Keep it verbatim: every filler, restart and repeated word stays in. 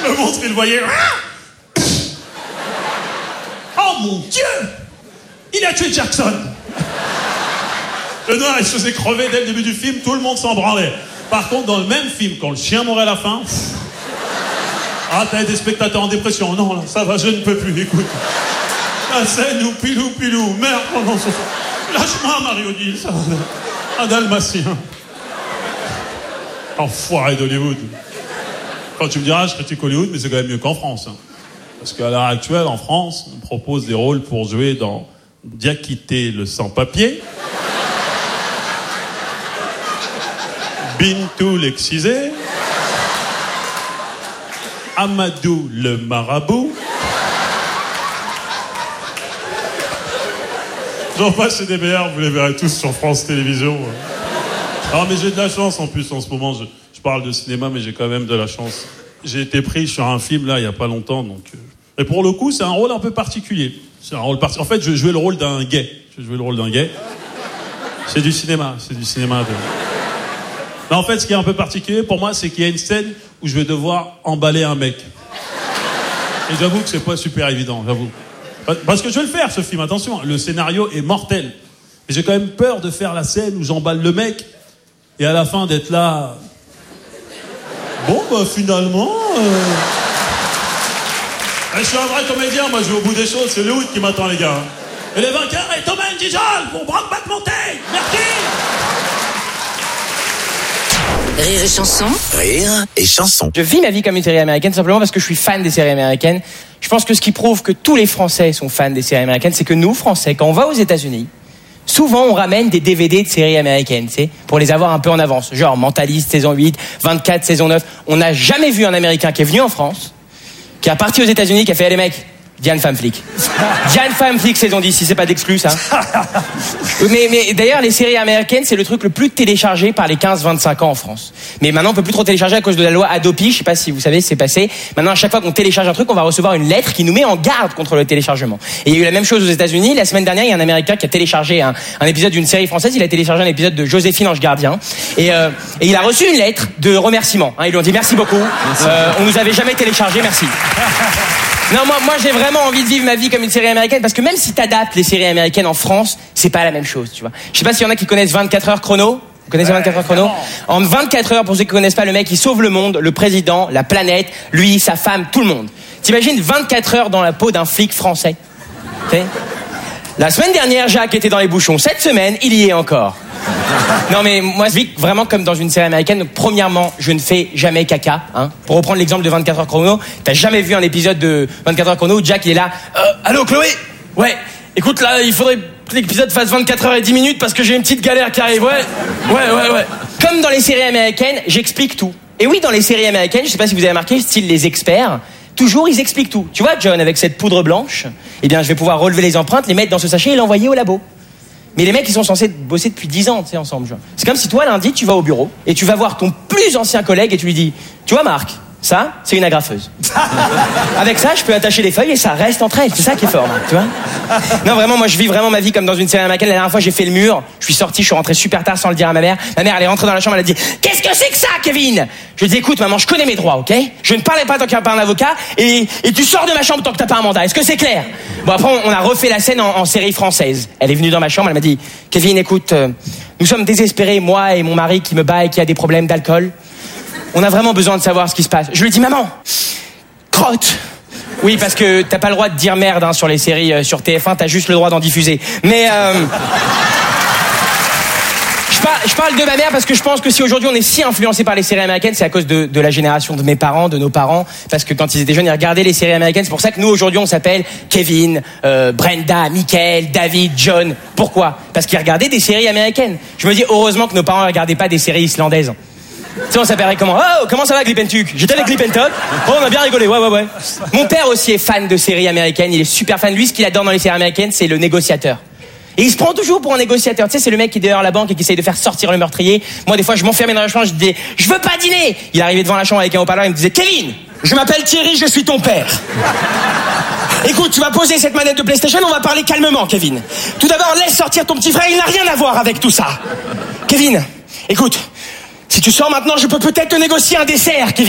Le monstre, il voyait... Oh mon Dieu! Il a tué Jackson! Le noir, il se faisait crever dès le début du film, tout le monde s'en branlait. Par contre, dans le même film, quand le chien mourait à la fin... Ah, t'as des spectateurs en dépression. Non, là, ça va, je ne peux plus, écoute. La scène où pilou, pilou, merde, oh non, ça... Lâche-moi, Mario Dill, ça va. Un dalmatien. Enfoiré d'Hollywood. Quand tu me diras, je critique Hollywood, mais c'est quand même mieux qu'en France. Hein. Parce qu'à l'heure actuelle, en France, on propose des rôles pour jouer dans Diakité le sans-papier, Bintou l'excisé, Amadou le marabout. J'en passe chez des meilleurs, vous les verrez tous sur France Télévisions. Non, mais j'ai de la chance en plus en ce moment. Je, je parle de cinéma, mais j'ai quand même de la chance. J'ai été pris sur un film là il y a pas longtemps, donc. Et pour le coup, c'est un rôle un peu particulier. C'est un rôle parti... En fait, je vais jouer le rôle d'un gay. Je vais jouer le rôle d'un gay. C'est du cinéma, c'est du cinéma. De... Mais en fait, ce qui est un peu particulier pour moi, c'est qu'il y a une scène où je vais devoir emballer un mec. Et j'avoue que c'est pas super évident, j'avoue. Parce que je vais le faire, ce film, attention. Le scénario est mortel. Mais j'ai quand même peur de faire la scène où j'emballe le mec et à la fin d'être là... Bon, bah finalement... Euh... Je suis un vrai comédien, moi je vais au bout des choses, c'est le Hollywood qui m'attend les gars. Et les vainqueurs, et Thomas N'Dijol pour Brokeback Mountain. Merci. Rire et chanson. Rire et chanson. Je vis ma vie comme une série américaine simplement parce que je suis fan des séries américaines. Je pense que ce qui prouve que tous les Français sont fans des séries américaines, c'est que nous, Français, quand on va aux États-Unis, souvent on ramène des D V D de séries américaines, tu sais, pour les avoir un peu en avance. Genre Mentaliste saison huit, vingt-quatre saison neuf. On n'a jamais vu un Américain qui est venu en France, qui est parti aux États-Unis, qui a fait hey, les mecs, Diane Femme Flic. Diane Femme Flic saison dix, si c'est pas d'exclus, ça. mais, mais d'ailleurs, les séries américaines, c'est le truc le plus téléchargé par les quinze vingt-cinq ans en France. Mais maintenant, on peut plus trop télécharger à cause de la loi Adopi. Je sais pas si vous savez, c'est passé. Maintenant, à chaque fois qu'on télécharge un truc, on va recevoir une lettre qui nous met en garde contre le téléchargement. Et il y a eu la même chose aux États-Unis. La semaine dernière, il y a un Américain qui a téléchargé un, un épisode d'une série française. Il a téléchargé un épisode de Joséphine Ange Gardien. Et, euh, et il a reçu une lettre de remerciement. Hein, ils lui ont dit merci beaucoup. Euh, on nous avait jamais téléchargé, merci. Non, moi, moi, j'ai vraiment envie de vivre ma vie comme une série américaine parce que même si t'adaptes les séries américaines en France, c'est pas la même chose, tu vois. Je sais pas s'il y en a qui connaissent vingt-quatre heures chrono. Vous connaissez vingt-quatre heures chrono? En vingt-quatre heures, pour ceux qui connaissent pas, le mec, il sauve le monde, le président, la planète, lui, sa femme, tout le monde. T'imagines vingt-quatre heures dans la peau d'un flic français? Okay. La semaine dernière, Jacques était dans les bouchons. Cette semaine, il y est encore. Non mais moi je vis vraiment comme dans une série américaine. Donc, premièrement, je ne fais jamais caca, hein. Pour reprendre l'exemple de vingt-quatre heures chrono, t'as jamais vu un épisode de vingt-quatre heures chrono où Jack il est là euh, allô Chloé? Ouais, écoute là, il faudrait que l'épisode fasse vingt-quatre heures et dix minutes parce que j'ai une petite galère qui arrive. Ouais, ouais, ouais, ouais. Comme dans les séries américaines, j'explique tout. Et oui, dans les séries américaines, je sais pas si vous avez remarqué, style les experts, toujours ils expliquent tout. Tu vois John, avec cette poudre blanche, eh bien je vais pouvoir relever les empreintes, les mettre dans ce sachet et l'envoyer au labo. Mais les mecs, ils sont censés bosser depuis dix ans, tu sais, ensemble. Genre. C'est comme si toi, lundi, tu vas au bureau et tu vas voir ton plus ancien collègue et tu lui dis, tu vois Marc, ça, c'est une agrafeuse. Avec ça, je peux attacher les feuilles et ça reste entre elles. C'est ça qui est fort, Marc, tu vois. Non, vraiment, moi, je vis vraiment ma vie comme dans une série américaine. La dernière fois, j'ai fait le mur. Je suis sorti, je suis rentré super tard sans le dire à ma mère. Ma mère, elle est rentrée dans la chambre, elle a dit, qu'est-ce que c'est que ça, Kevin? Je lui ai dit, écoute, maman, je connais mes droits, ok? Je ne parlerai pas tant qu'il n'y a pas un avocat et, et tu sors de ma chambre tant que t'as pas un mandat. Est-ce que c'est clair? Bon, après, on a refait la scène en, en série française. Elle est venue dans ma chambre, elle m'a dit, Kevin, écoute, euh, nous sommes désespérés, moi et mon mari qui me bat et qui a des problèmes d'alcool. On a vraiment besoin de savoir ce qui se passe. Je lui ai dit, maman, crotte. Oui, parce que t'as pas le droit de dire merde hein, sur les séries euh, sur T F un, t'as juste le droit d'en diffuser. Mais euh... je, par- je parle de ma mère parce que je pense que si aujourd'hui on est si influencé par les séries américaines, c'est à cause de, de la génération de mes parents, de nos parents, parce que quand ils étaient jeunes, ils regardaient les séries américaines. C'est pour ça que nous aujourd'hui on s'appelle Kevin, euh, Brenda, Michael, David, John. Pourquoi? Parce qu'ils regardaient des séries américaines. Je me dis heureusement que nos parents ne regardaient pas des séries islandaises. Tu sais, on s'appellerait comment? Oh, comment ça va, Glippentuk? J'étais avec Glippentok. Oh, on a bien rigolé, ouais, ouais, ouais. Mon père aussi est fan de séries américaines. Il est super fan. Lui, ce qu'il adore dans les séries américaines, c'est le négociateur. Et il se prend toujours pour un négociateur. Tu sais, c'est le mec qui est dehors à la banque et qui essaye de faire sortir le meurtrier. Moi, des fois, je m'enfermais dans la chambre, je disais, je veux pas dîner. Il arrivait devant la chambre avec un haut-parleur, il me disait, Kevin, je m'appelle Thierry, je suis ton père. Écoute, tu vas poser cette manette de PlayStation, on va parler calmement, Kevin. Tout d'abord, laisse sortir ton petit frère, il n'a rien à voir avec tout ça. Kevin, écoute, si tu sors maintenant, je peux peut-être te négocier un dessert, Kevin.